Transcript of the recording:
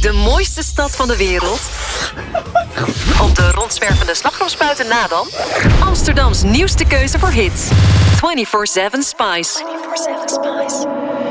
De mooiste stad van de wereld? Op de rondzwervende slagroomspuiten na dan? Amsterdams nieuwste keuze voor hits. 24/7 Spice. 24/7 Spice.